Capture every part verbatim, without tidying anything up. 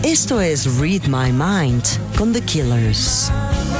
Esto es Read My Mind con The Killers.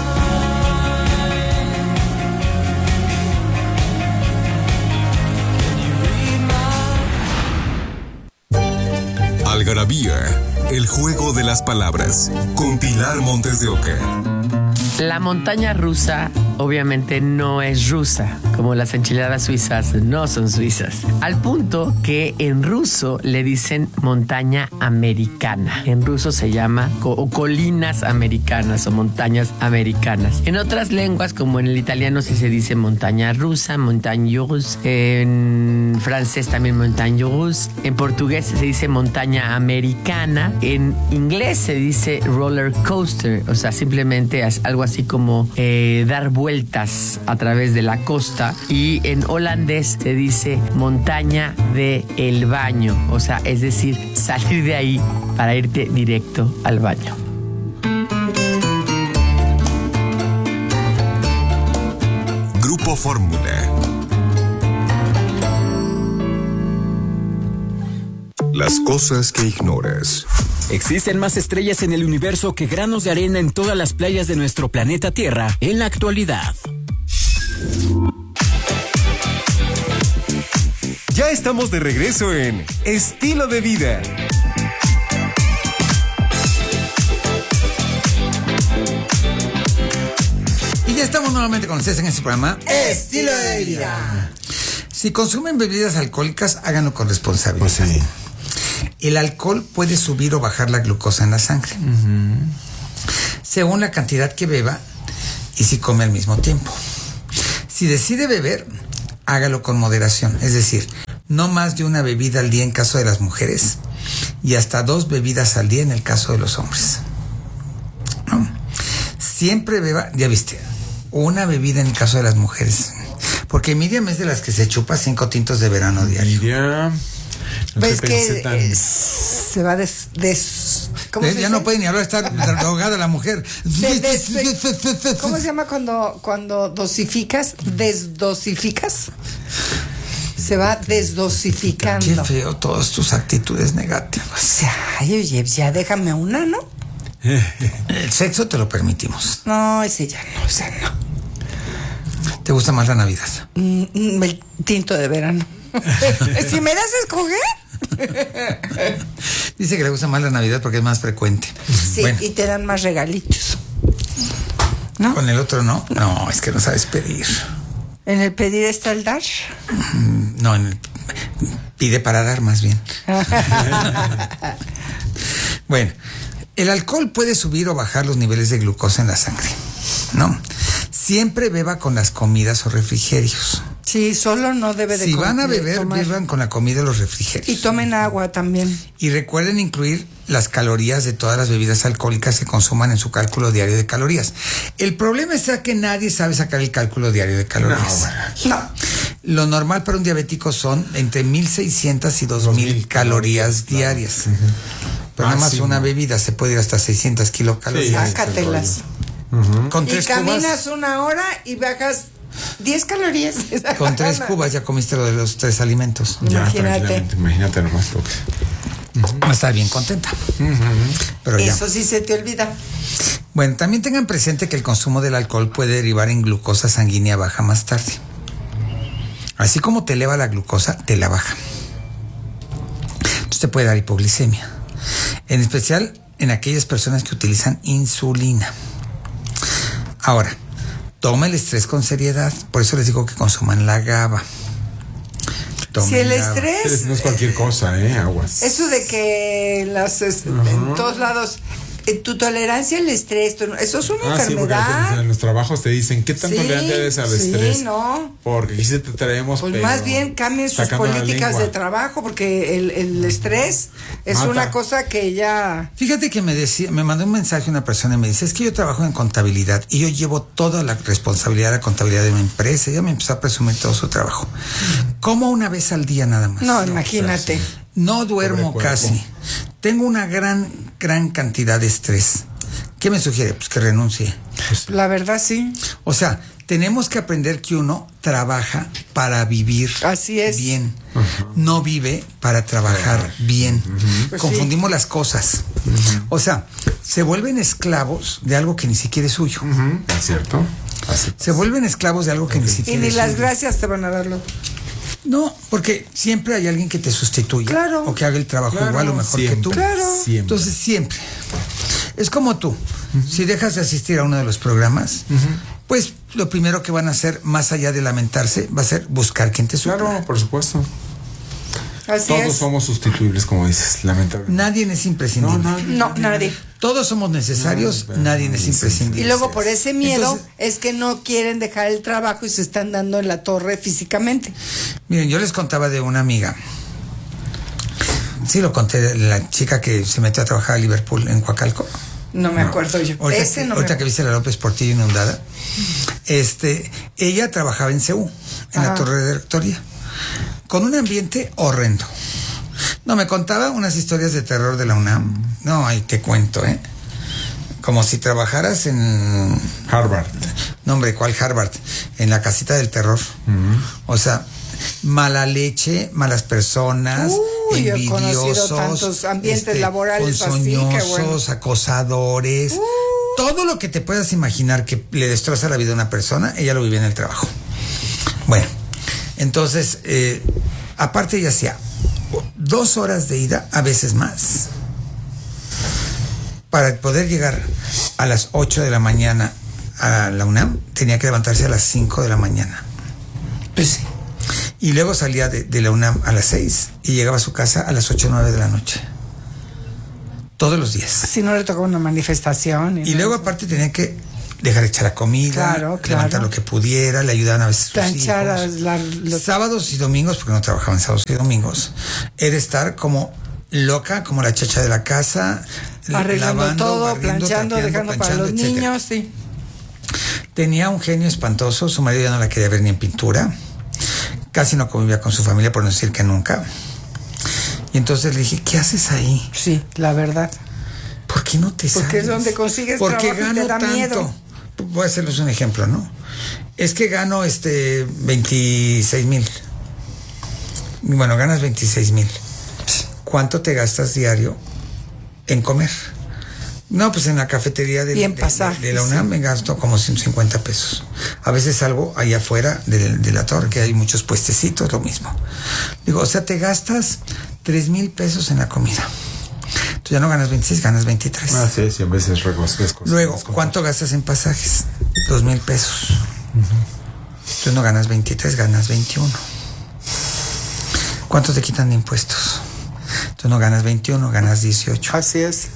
Algarabía, el juego de las palabras, con Pilar Montes de Oca. La montaña rusa obviamente no es rusa, como las enchiladas suizas no son suizas. Al punto que en ruso le dicen montaña americana. En ruso se llama co- o colinas americanas o montañas americanas. En otras lenguas, como en el italiano, sí se dice montaña rusa, montagne russe. En francés también montagne russe. En portugués se dice montaña americana. En inglés se dice roller coaster, o sea, simplemente es algo así como eh, dar vueltas a través de la costa. Y en holandés se dice montaña de el baño, o sea, es decir, salir de ahí para irte directo al baño. Grupo Fórmula. Las cosas que ignoras. Existen más estrellas en el universo que granos de arena en todas las playas de nuestro planeta Tierra en la actualidad. Ya estamos de regreso en Estilo de Vida. Y ya estamos nuevamente con ustedes en este programa Estilo de Vida. Si consumen bebidas alcohólicas, háganlo con responsabilidad. Pues sí. El alcohol puede subir o bajar la glucosa en la sangre, uh-huh, según la cantidad que beba y si come al mismo tiempo. Si decide beber, hágalo con moderación, es decir, no más de una bebida al día en caso de las mujeres y hasta dos bebidas al día en el caso de los hombres. ¿No? Siempre beba, ya viste, una bebida en el caso de las mujeres, porque Miriam es de las que se chupa cinco tintos de verano diario. Miriam, no ¿ves que tan... eh, se va des... des ¿cómo se ya dice? No puede ni hablar, está drogada la mujer. De, des, ¿Cómo se llama cuando, cuando dosificas? ¿Desdosificas? Se va desdosificando. Qué feo todas tus actitudes negativas. Ay, oye, ya déjame una, ¿no? El sexo te lo permitimos. No, ese ya no, ese no. ¿Te gusta más la Navidad? Mm, el tinto de verano. Si me das a escoger. Dice que le gusta más la Navidad porque es más frecuente. Sí, bueno. Y te dan más regalitos, ¿no? Con el otro no. No, es que no sabes pedir. ¿En el pedir está el dar? No, en el pide para dar más bien. Bueno, el alcohol puede subir o bajar los niveles de glucosa en la sangre, ¿no? Siempre beba con las comidas o refrigerios. Sí, solo no debe de Si van a de beber, tomar. beban con la comida y los refrigerios. Y tomen agua también. Y recuerden incluir las calorías de todas las bebidas alcohólicas que consuman en su cálculo diario de calorías. El problema es que nadie sabe sacar el cálculo diario de calorías. No, no. Lo normal para un diabético son entre mil seiscientas y dos mil calorías diarias. Uh-huh. Pero nada más una bebida se puede ir hasta seiscientas kilocalorías. Sí, sácatelas. Uh-huh. Con y tres caminas cubas, una hora y bajas diez calorías. Con tres cubas ya comiste lo de los tres alimentos. Ya, imagínate. Imagínate nomás lo que... Uh-huh. Va a estar bien contenta. Uh-huh. Pero ya. Eso sí se te olvida. Bueno, también tengan presente que el consumo del alcohol puede derivar en glucosa sanguínea baja más tarde. Así como te eleva la glucosa, te la baja. Entonces te puede dar hipoglicemia. En especial en aquellas personas que utilizan insulina. Ahora, toma el estrés con seriedad. Por eso les digo que consuman la GABA. Tomen si el GABA. Estrés... No es cualquier cosa, ¿eh? Aguas. Eso de que las, uh-huh. en todos lados... Tu tolerancia al estrés, tu, eso es una ah, enfermedad. Sí, en los trabajos te dicen, ¿qué tan sí, tolerante eres al sí, estrés? Sí, no. Porque aquí sí te traemos. Pues más bien cambien sus políticas de trabajo, porque el, el estrés es Mata. Una cosa que ya... Fíjate que me decía, me mandó un mensaje una persona y me dice, es que yo trabajo en contabilidad y yo llevo toda la responsabilidad de la contabilidad de mi empresa. Ya me empezó a presumir todo su trabajo. ¿Cómo una vez al día nada más? No, imagínate. No duermo casi. Tengo una gran, gran cantidad de estrés. ¿Qué me sugiere? Pues que renuncie. La verdad, sí. O sea, tenemos que aprender que uno trabaja para vivir Así es. bien, uh-huh. no vive para trabajar uh-huh. bien. Uh-huh. Pues confundimos sí. las cosas. Uh-huh. O sea, se vuelven esclavos de algo que ni siquiera es suyo. Uh-huh. ¿Es cierto? Así se vuelven esclavos de algo que okay. ni siquiera es suyo. Y ni las suyo. gracias te van a darlo. No, porque siempre hay alguien que te sustituya claro. o que haga el trabajo claro. igual o mejor siempre. que tú. Claro. Siempre. Entonces, siempre. Es como tú. Uh-huh. Si dejas de asistir a uno de los programas, uh-huh. pues lo primero que van a hacer, más allá de lamentarse, va a ser buscar quien te suple. Claro, por supuesto. Así Todos es. somos sustituibles, como dices, lamentablemente. Nadie es imprescindible. No, nadie. No, nadie. Todos somos necesarios, no, nadie es imprescindible. Y luego por ese miedo Entonces, es que no quieren dejar el trabajo y se están dando en la torre físicamente. Miren, yo les contaba de una amiga. Sí, lo conté, de la chica que se metió a trabajar a Liverpool en Coacalco. No me no. acuerdo yo. Ahorita, Ese que, no ahorita me... que viste la López Portillo inundada, este, ella trabajaba en C U, en Ajá. la torre de rectoría, con un ambiente horrendo. No, me contaba unas historias de terror de la UNAM. No, ahí te cuento, ¿eh? Como si trabajaras en... Harvard. No, hombre, ¿cuál Harvard? En la casita del terror. Uh-huh. O sea, mala leche, malas personas, Uy, envidiosos, tantos ambientes este, laborales ponzoñosos, así, bueno. acosadores. Uh. Todo lo que te puedas imaginar que le destroza la vida a una persona, ella lo vivía en el trabajo. Bueno, entonces, eh, aparte ella hacía dos horas de ida, a veces más, para poder llegar a las ocho de la mañana a la UNAM, tenía que levantarse a las cinco de la mañana. Pues sí. Y luego salía de, de la UNAM a las seis y llegaba a su casa a las ocho o nueve de la noche. Todos los días. Si no le tocaba una manifestación. Y, y luego aparte tenía que dejar echar la comida, claro, claro. levantar lo que pudiera, le ayudaban a veces sus planchar hijos. La, los... Sábados y domingos, porque no trabajaban sábados y domingos, era estar como loca, como la chacha de la casa, arreglando lavando, todo, barriendo, planchando, trapeando, dejando planchando, para los etcétera. niños, sí. Tenía un genio espantoso, su marido ya no la quería ver ni en pintura, casi no convivía con su familia, por no decir que nunca. Y entonces le dije, ¿qué haces ahí? Sí, la verdad. ¿Por qué no te sales? Porque es donde consigues Porque trabajo gano y te da tanto. miedo. Voy a hacerles un ejemplo, ¿no? Es que gano este veintiséis mil. Bueno, ganas veintiséis mil. ¿Cuánto te gastas diario en comer? No, pues en la cafetería de, de, de, de la UNAM sí. me gasto como ciento cincuenta pesos. A veces salgo allá afuera de, de la torre, que hay muchos puestecitos, lo mismo. Digo, o sea, te gastas tres mil pesos en la comida. Tú ya no ganas veintiséis, ganas veintitrés. Ah, sí, sí, a veces recostes. Luego, ¿cuánto gastas en pasajes? Dos mil pesos. Uh-huh. Tú no ganas veintitrés, ganas veintiuno. ¿Cuánto te quitan de impuestos? Tú no ganas veintiuno, ganas dieciocho. Así es.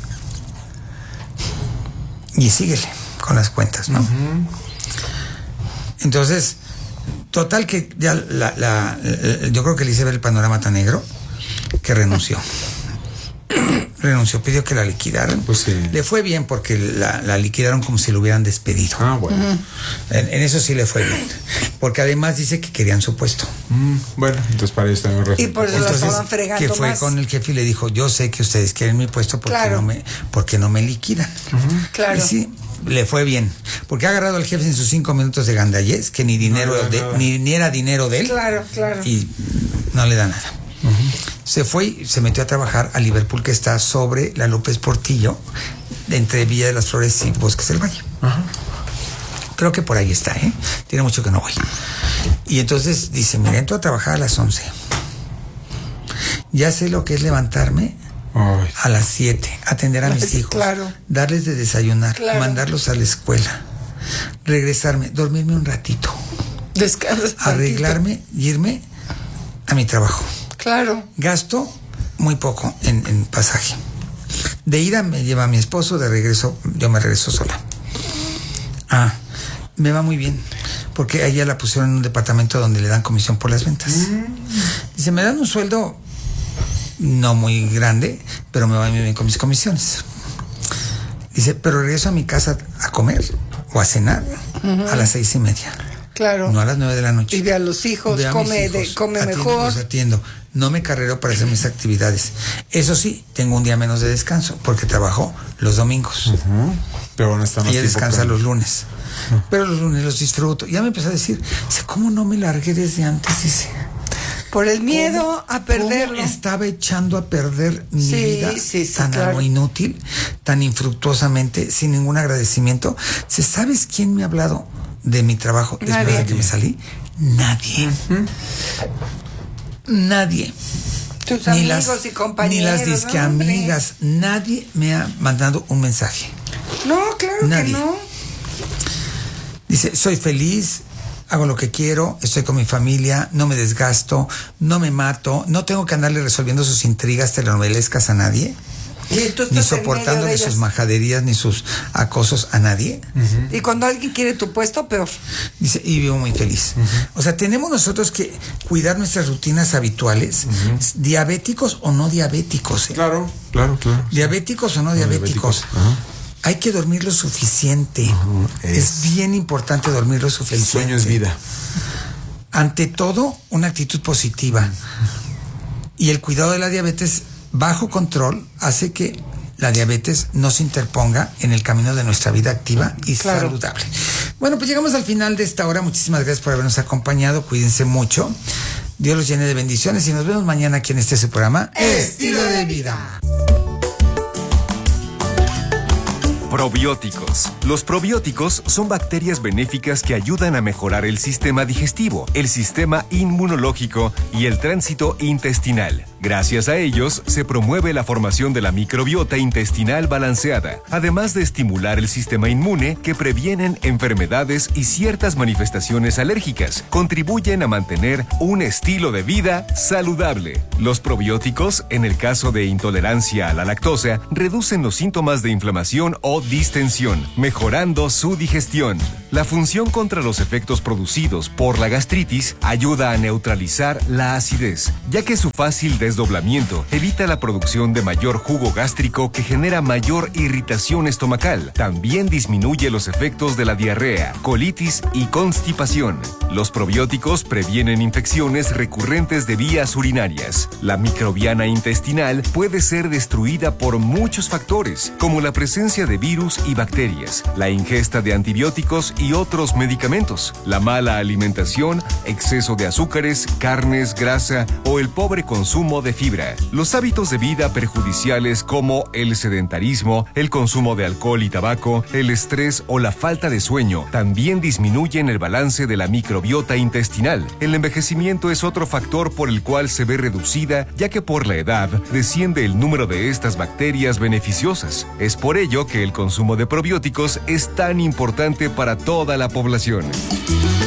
Y síguele con las cuentas, ¿no? Uh-huh. Entonces, total que ya la, la, la, yo creo que le hice ver el panorama tan negro que renunció. renunció, pidió que la liquidaran. Pues sí. Le fue bien porque la, la liquidaron como si lo hubieran despedido. Ah, bueno. Uh-huh. En, en eso sí le fue bien. Porque además dice que querían su puesto. Mm, bueno, entonces para eso también resulta. Y por eso entonces, lo estaban fregando que fue más. con el jefe y le dijo, yo sé que ustedes quieren mi puesto porque claro. no me, porque no me liquidan. Uh-huh. Claro. Y sí, le fue bien. Porque ha agarrado al jefe en sus cinco minutos de gandallez, que ni dinero no, no, de, no. ni, ni era dinero de él. Claro, claro. Y no le da nada. Uh-huh. Se fue y se metió a trabajar a Liverpool, que está sobre la López Portillo, entre Villa de las Flores y Bosques del Valle. Uh-huh. Creo que por ahí está, ¿eh? Tiene mucho que no voy. Y entonces dice, mira, entro a trabajar a las once. Ya sé lo que es levantarme Ay. a las siete, atender a mis sí, hijos, claro. darles de desayunar, claro. mandarlos a la escuela, regresarme, dormirme un ratito, descansar, arreglarme y irme a mi trabajo. Claro. Gasto muy poco en, en pasaje. De ida me lleva mi esposo, de regreso yo me regreso sola. Ah, me va muy bien, porque a ella la pusieron en un departamento donde le dan comisión por las ventas. Mm. Dice, me dan un sueldo no muy grande, pero me va muy bien con mis comisiones. Dice, pero regreso a mi casa a comer o a cenar uh-huh. a las seis y media. Claro. No a las nueve de la noche. Y ve a los hijos, come, hijos, de, come atiendo, mejor. Los atiendo. no me carrero para hacer mis actividades. Eso sí, tengo un día menos de descanso porque trabajo los domingos. Uh-huh. Pero bueno, está más Ella tiempo descansa que- los lunes. Uh-huh. Pero los lunes los disfruto. Ya me empezó a decir, dice, ¿cómo no me largué desde antes? Dice, Por el miedo ¿cómo- a perderlo. cómo estaba echando a perder mi Sí, vida sí, sí, tan claro. algo inútil, tan infructuosamente, sin ningún agradecimiento? Dice, ¿sabes quién me ha hablado de mi trabajo después Nadie. de que me salí? Nadie. Uh-huh. Nadie. Tus Ni amigos las, y compañeros. ni las disque ¿no, hombre? amigas, nadie me ha mandado un mensaje. No, claro Nadie. que no. Dice, soy feliz, hago lo que quiero, estoy con mi familia, no me desgasto, no me mato, no tengo que andarle resolviendo sus intrigas telenovelescas a nadie, Y tú estás ni en medio soportándole de sus ellas. majaderías ni sus acosos a nadie. Y cuando alguien quiere tu puesto, peor. Dice, y vivo muy feliz. Uh-huh. O sea, tenemos nosotros que cuidar nuestras rutinas habituales, uh-huh. diabéticos o no diabéticos. ¿eh? Claro, claro, claro. Diabéticos o no, no diabéticos. diabéticos. Uh-huh. Hay que dormir lo suficiente. Uh-huh. Es, es bien importante dormir lo suficiente. El sueño es vida. Ante todo, una actitud positiva. Y el cuidado de la diabetes bajo control hace que la diabetes no se interponga en el camino de nuestra vida activa y claro. saludable. Bueno, pues llegamos al final de esta hora. Muchísimas gracias por habernos acompañado. Cuídense mucho. Dios los llene de bendiciones y nos vemos mañana aquí en este su programa Estilo de Vida. Probióticos. Los probióticos son bacterias benéficas que ayudan a mejorar el sistema digestivo, el sistema inmunológico y el tránsito intestinal. Gracias a ellos, se promueve la formación de la microbiota intestinal balanceada, además de estimular el sistema inmune que previenen enfermedades y ciertas manifestaciones alérgicas. Contribuyen a mantener un estilo de vida saludable. Los probióticos, en el caso de intolerancia a la lactosa, reducen los síntomas de inflamación o distensión, mejorando su digestión. La función contra los efectos producidos por la gastritis ayuda a neutralizar la acidez, ya que su fácil desdoblamiento evita la producción de mayor jugo gástrico que genera mayor irritación estomacal. También disminuye los efectos de la diarrea, colitis y constipación. Los probióticos previenen infecciones recurrentes de vías urinarias. La microbiana intestinal puede ser destruida por muchos factores, como la presencia de virus y bacterias, la ingesta de antibióticos y otros medicamentos, la mala alimentación, exceso de azúcares, carnes, grasa o el pobre consumo de fibra. Los hábitos de vida perjudiciales como el sedentarismo, el consumo de alcohol y tabaco, el estrés o la falta de sueño también disminuyen el balance de la microbiota intestinal. El envejecimiento es otro factor por el cual se ve reducida, ya que por la edad desciende el número de estas bacterias beneficiosas. Es por ello que el consumo de probióticos es tan importante para toda la población.